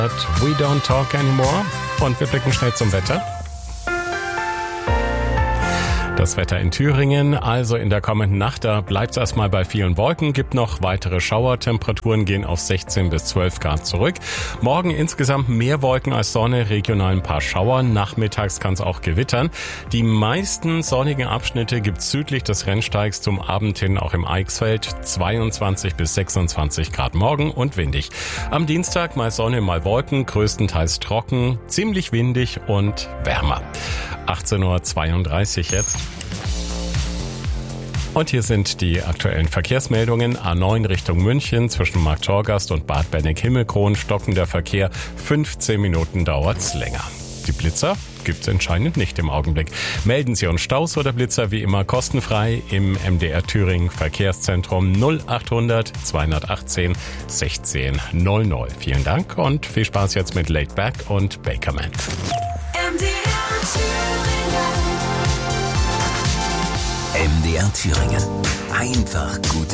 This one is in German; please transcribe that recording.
We Don't Talk Anymore. Und wir blicken schnell zum Wetter. Das Wetter in Thüringen, also in der kommenden Nacht, da bleibt es erstmal bei vielen Wolken, gibt noch weitere Schauer, Temperaturen gehen auf 16 bis 12 Grad zurück. Morgen insgesamt mehr Wolken als Sonne, regional ein paar Schauer, nachmittags kann es auch gewittern. Die meisten sonnigen Abschnitte gibt es südlich des Rennsteigs zum Abend hin auch im Eichsfeld, 22 bis 26 Grad morgen und windig. Am Dienstag mal Sonne, mal Wolken, größtenteils trocken, ziemlich windig und wärmer. 18:32 Uhr jetzt. Und hier sind die aktuellen Verkehrsmeldungen. A9 Richtung München zwischen Marktorgast und Bad Benneck-Himmelkron stockender Verkehr. 15 Minuten dauert's länger. Die Blitzer gibt's anscheinend nicht im Augenblick. Melden Sie uns Staus oder Blitzer wie immer kostenfrei im MDR Thüringen Verkehrszentrum 0800 218 16 00. Vielen Dank und viel Spaß jetzt mit Laid Back und Bakerman. MDR Thüringen. Einfach gut.